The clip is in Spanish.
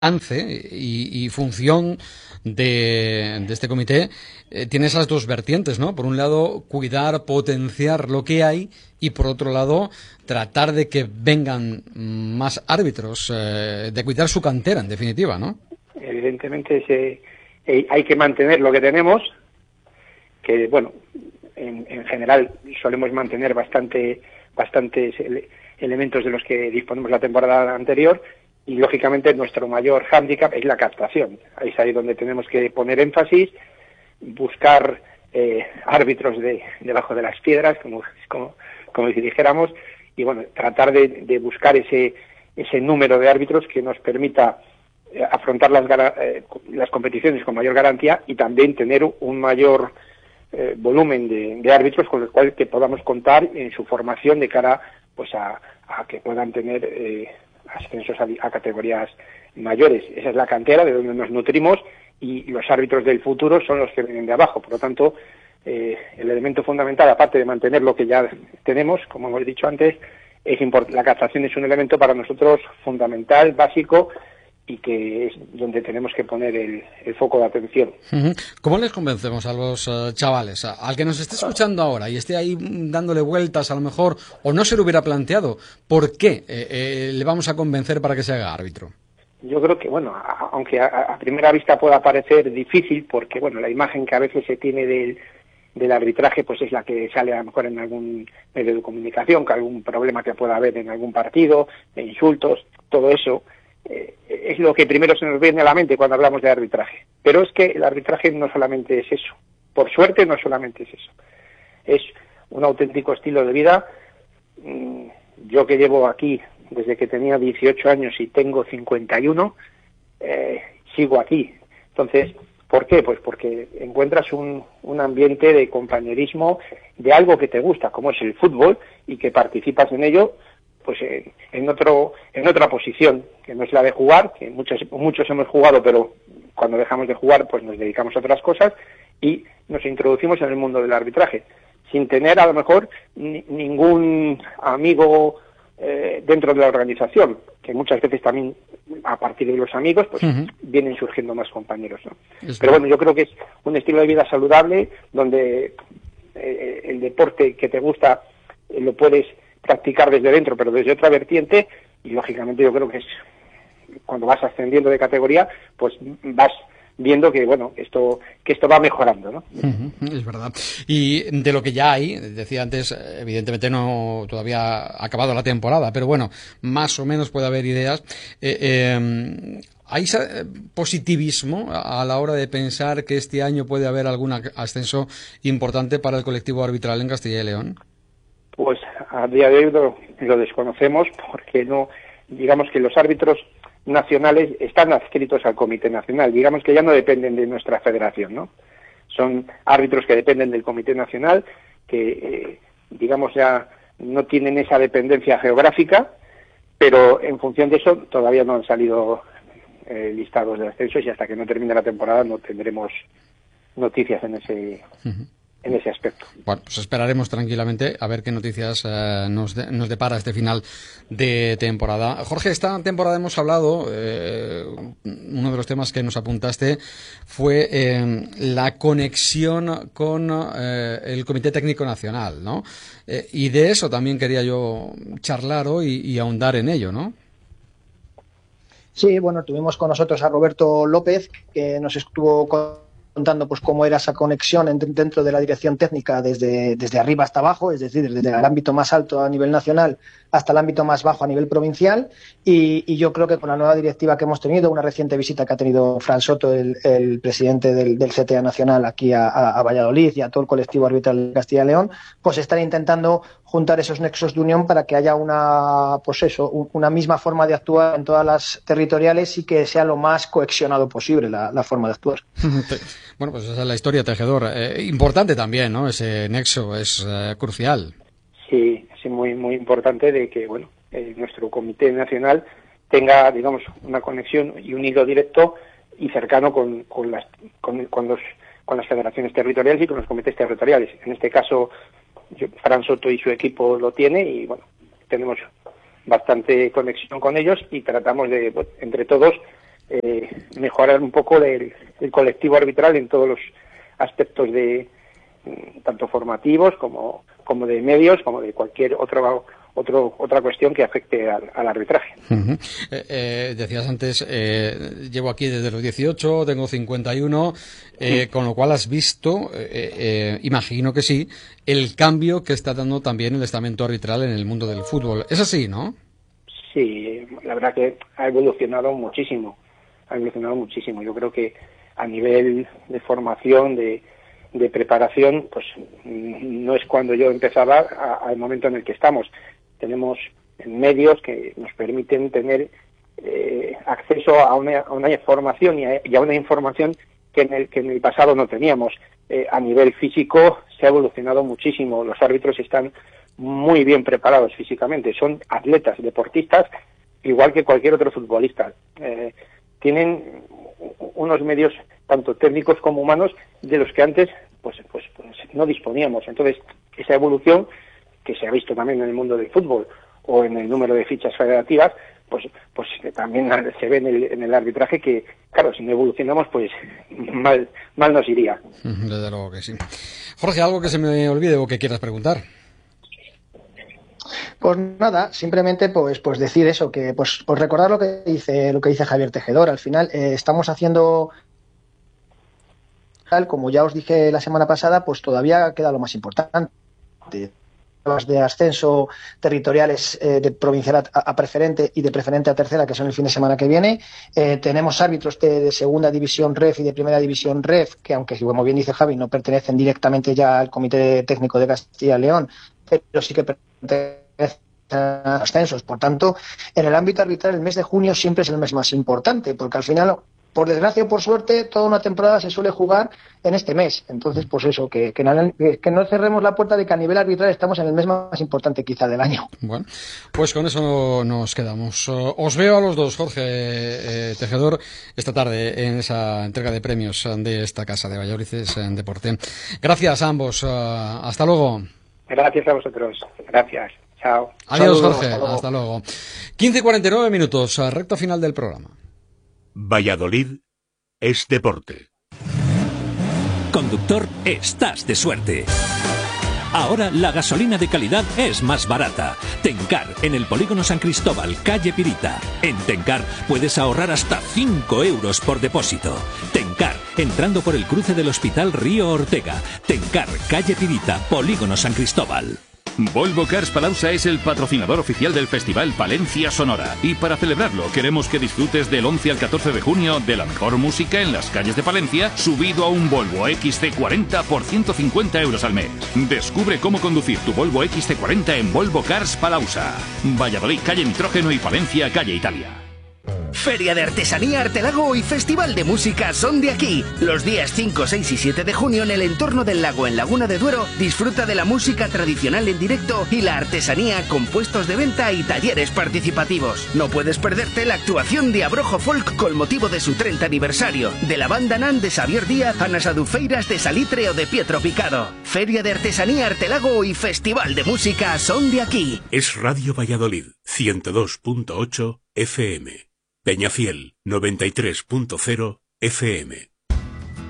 alcance y función de este comité tiene esas dos vertientes, ¿no? Por un lado, cuidar, potenciar lo que hay y por otro lado, tratar de que vengan más árbitros, de cuidar su cantera, en definitiva, ¿no? Evidentemente hay que mantener lo que tenemos, que bueno, en general solemos mantener bastantes elementos de los que disponemos la temporada anterior. Y, lógicamente, nuestro mayor hándicap es la captación. Es ahí donde tenemos que poner énfasis, buscar árbitros debajo de las piedras, como si dijéramos, y bueno, tratar de buscar ese número de árbitros que nos permita afrontar las competiciones con mayor garantía y también tener un mayor volumen de árbitros con los cuales que podamos contar en su formación de cara pues a que puedan tener ascensos a categorías mayores. Esa es la cantera de donde nos nutrimos y los árbitros del futuro son los que vienen de abajo. Por lo tanto, el elemento fundamental, aparte de mantener lo que ya tenemos, como hemos dicho antes, la captación es un elemento para nosotros fundamental, básico, y que es donde tenemos que poner el foco de atención. ¿Cómo les convencemos a los chavales? Al que nos esté escuchando ahora y esté ahí dándole vueltas a lo mejor, o no se lo hubiera planteado, ¿por qué le vamos a convencer para que se haga árbitro? Yo creo que, bueno, aunque a primera vista pueda parecer difícil, porque, bueno, la imagen que a veces se tiene del arbitraje pues es la que sale a lo mejor en algún medio de comunicación, que algún problema que pueda haber en algún partido, de insultos, todo eso, es lo que primero se nos viene a la mente cuando hablamos de arbitraje. Pero es que el arbitraje no solamente es eso. Por suerte no solamente es eso. Es un auténtico estilo de vida. Yo que llevo aquí desde que tenía 18 años y tengo 51, sigo aquí. Entonces, ¿por qué? Pues porque encuentras un ambiente de compañerismo, de algo que te gusta, como es el fútbol, y que participas en ello pues en otra posición, que no es la de jugar, que muchos hemos jugado, pero cuando dejamos de jugar pues nos dedicamos a otras cosas y nos introducimos en el mundo del arbitraje, sin tener a lo mejor ningún amigo dentro de la organización, que muchas veces también a partir de los amigos pues vienen surgiendo más compañeros, ¿no? Pero bueno, yo creo que es un estilo de vida saludable donde el deporte que te gusta lo puedes practicar desde dentro, pero desde otra vertiente, y lógicamente yo creo que es cuando vas ascendiendo de categoría, pues vas viendo que bueno, que esto va mejorando, ¿no? Es verdad. Y de lo que ya hay, decía antes, evidentemente no todavía ha acabado la temporada, pero bueno, más o menos puede haber ideas. ¿Hay positivismo a la hora de pensar que este año puede haber algún ascenso importante para el colectivo arbitral en Castilla y León? Pues a día de hoy lo desconocemos porque no, digamos que los árbitros nacionales están adscritos al Comité Nacional, digamos que ya no dependen de nuestra federación, ¿no? Son árbitros que dependen del Comité Nacional, que digamos ya no tienen esa dependencia geográfica, pero en función de eso todavía no han salido listados de ascensos y hasta que no termine la temporada no tendremos noticias en ese aspecto. Bueno, pues esperaremos tranquilamente a ver qué noticias nos depara este final de temporada. Jorge, esta temporada hemos hablado, uno de los temas que nos apuntaste fue la conexión con el Comité Técnico Nacional, ¿no? Y de eso también quería yo charlar hoy y ahondar en ello, ¿no? Sí, bueno, tuvimos con nosotros a Roberto López, que nos estuvo contando pues cómo era esa conexión dentro de la dirección técnica desde arriba hasta abajo, es decir, desde el ámbito más alto a nivel nacional hasta el ámbito más bajo a nivel provincial, y yo creo que con la nueva directiva que hemos tenido, una reciente visita que ha tenido Fran Soto, el presidente del CTA Nacional aquí a Valladolid y a todo el colectivo arbitral de Castilla y León, pues están intentando juntar esos nexos de unión para que haya una misma forma de actuar en todas las territoriales y que sea lo más cohesionado posible la forma de actuar. Bueno, pues esa es la historia, Tejedor. Importante también, ¿no? Ese nexo es crucial. Sí, es muy muy importante de que bueno, nuestro Comité Nacional tenga, digamos, una conexión y un hilo directo y cercano con las federaciones territoriales y con los comités territoriales. En este caso, Fran Soto y su equipo lo tiene y bueno, tenemos bastante conexión con ellos y tratamos de, entre todos, mejorar un poco el colectivo arbitral en todos los aspectos de tanto formativos como de medios, como de cualquier otra cuestión que afecte al arbitraje. Uh-huh. Decías antes, llevo aquí desde los 18, tengo 51, con lo cual has visto, imagino que sí, el cambio que está dando también el estamento arbitral en el mundo del fútbol. Es así, ¿no? Sí, la verdad que ha evolucionado muchísimo. Yo creo que a nivel de formación, de preparación, pues no es cuando yo empezaba al momento en el que estamos. Tenemos medios que nos permiten tener acceso a una información y a una información que en el pasado no teníamos. A nivel físico se ha evolucionado muchísimo. Los árbitros están muy bien preparados físicamente. Son atletas, deportistas, igual que cualquier otro futbolista. Tienen unos medios tanto técnicos como humanos de los que antes pues no disponíamos. Entonces, esa evolución que se ha visto también en el mundo del fútbol o en el número de fichas federativas, pues también se ve en el arbitraje que, claro, si no evolucionamos, pues mal nos iría. Desde luego que sí. Jorge, ¿algo que se me olvide o que quieras preguntar? Pues nada, simplemente pues decir eso, que pues recordar lo que dice Javier Tejedor. Al final estamos haciendo, como ya os dije la semana pasada, pues todavía queda lo más importante. De ascenso territoriales de provincial a preferente y de preferente a tercera, que son el fin de semana que viene. Tenemos árbitros de segunda división REF y de primera división REF, que aunque, como bien dice Javi, no pertenecen directamente ya al Comité Técnico de Castilla y León, pero sí que pertenecen a ascensos. Por tanto, en el ámbito arbitral el mes de junio siempre es el mes más importante, porque al final, por desgracia o por suerte, toda una temporada se suele jugar en este mes. Entonces, pues eso, que no cerremos la puerta de que a nivel arbitral estamos en el mes más importante quizá del año. Bueno, pues con eso nos quedamos. Os veo a los dos, Jorge Tejedor, esta tarde en esa entrega de premios de esta casa de Valladolid en Deporte. Gracias a ambos. Hasta luego. Gracias a vosotros. Gracias. Chao. Adiós, Jorge. Hasta luego. 15:49 minutos, recta final del programa. Valladolid es deporte. Conductor, estás de suerte. Ahora la gasolina de calidad es más barata. Tencar, en el Polígono San Cristóbal, calle Pirita. En Tencar puedes ahorrar hasta 5 euros por depósito. Tencar, entrando por el cruce del Hospital Río Ortega. Tencar, calle Pirita, Polígono San Cristóbal. Volvo Cars Palauza es el patrocinador oficial del Festival Palencia Sonora. Y para celebrarlo, queremos que disfrutes del 11 al 14 de junio de la mejor música en las calles de Palencia, subido a un Volvo XC40 por 150 euros al mes. Descubre cómo conducir tu Volvo XC40 en Volvo Cars Palauza. Valladolid, calle Nitrógeno, y Palencia, calle Italia. Feria de Artesanía Artelago y Festival de Música son de aquí. Los días 5, 6 y 7 de junio en el entorno del lago en Laguna de Duero, disfruta de la música tradicional en directo y la artesanía con puestos de venta y talleres participativos. No puedes perderte la actuación de Abrojo Folk con motivo de su 30 aniversario, de la banda Nan de Xavier Díaz, Anas Adufeiras de Salitre o de Pietro Picado. Feria de Artesanía Artelago y Festival de Música son de aquí. Es Radio Valladolid, 102.8 FM. Peñafiel, 93.0 FM.